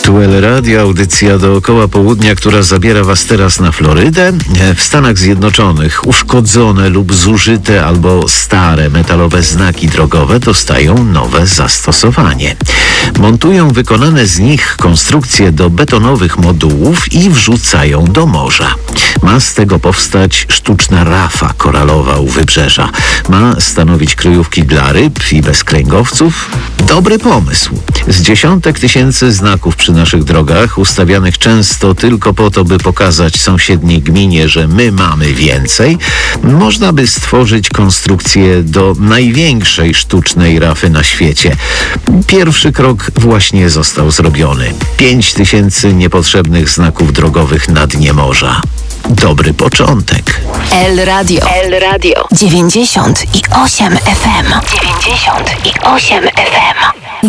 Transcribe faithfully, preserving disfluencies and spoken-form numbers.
Tu El Radio, audycja dookoła południa, która zabiera Was teraz na Florydę. W Stanach Zjednoczonych uszkodzone lub zużyte albo stare metalowe znaki drogowe dostają nowe zastosowanie. Montują wykonane z nich konstrukcje do betonowych modułów i wrzucają do morza. Ma z tego powstać sztuczna rafa koralowa u wybrzeża. Ma stanowić kryjówki dla ryb i bezkręgowców. Dobry pomysł. Z dziesiątek tysięcy znaków przy naszych drogach, ustawianych często tylko po to, by pokazać sąsiedniej gminie, że my mamy więcej, można by stworzyć konstrukcję do największej sztucznej rafy na świecie. Pierwszy krok właśnie został zrobiony. Pięć tysięcy niepotrzebnych znaków drogowych na dnie morza. Dobry początek. El Radio. El Radio. dziewięćdziesiąt i osiem F M. dziewięćdziesiąt i osiem F M.